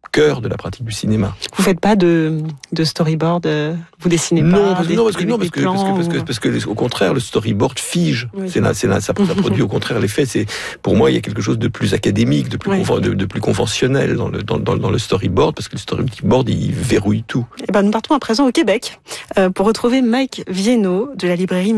cœur de la pratique du cinéma. Vous faites pas de storyboard, vous dessinez pas parce que au contraire, le storyboard fige. Oui. Ça produit au contraire l'effet. Pour moi, il y a quelque chose de plus académique, de plus conventionnel dans le storyboard, parce que le storyboard, il verrouille tout. Et nous partons à présent au Québec pour retrouver Mike Viennot de la librairie